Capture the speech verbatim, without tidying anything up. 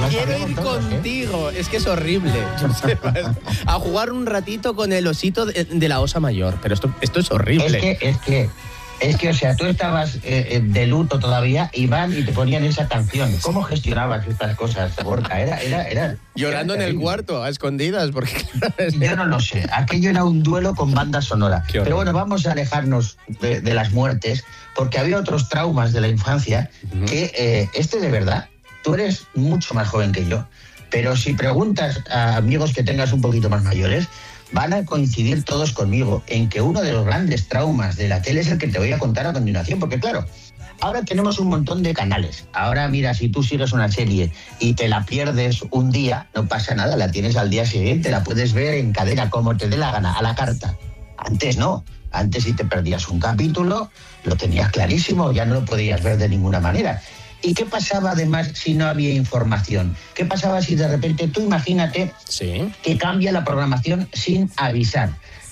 lo quiero sabemos ir todos, contigo. ¿eh? Es que es horrible, Joseba. A jugar un ratito con el osito de, de la Osa Mayor. Pero esto, esto es horrible. Es que, es que, es que, o sea, tú estabas eh, de luto todavía y van y te ponían esa canción. ¿Cómo gestionabas estas cosas, Gorka? Era, era, era, Llorando era en el terrible. cuarto, a escondidas, porque... Yo no lo sé. Aquello era un duelo con banda sonora. Pero bueno, vamos a alejarnos de, de las muertes, porque había otros traumas de la infancia uh-huh. que eh, este de verdad, tú eres mucho más joven que yo, pero si preguntas a amigos que tengas un poquito más mayores, van a coincidir todos conmigo en que uno de los grandes traumas de la tele es el que te voy a contar a continuación, porque claro, ahora tenemos un montón de canales. Ahora, mira, si tú sigues una serie y te la pierdes un día, no pasa nada, la tienes al día siguiente, la puedes ver en cadena, como te dé la gana, a la carta. Antes no. Antes, si te perdías un capítulo, lo tenías clarísimo, ya no lo podías ver de ninguna manera. ¿Y qué pasaba además si no había información? ¿Qué pasaba si de repente, tú imagínate sí. que cambia la programación sin avisar?